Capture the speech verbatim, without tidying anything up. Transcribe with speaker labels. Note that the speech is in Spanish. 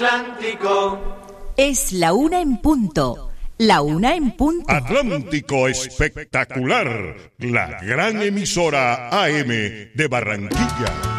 Speaker 1: Atlántico.
Speaker 2: Es la una en punto. La una en punto.
Speaker 3: Atlántico Espectacular, la gran emisora A M de Barranquilla.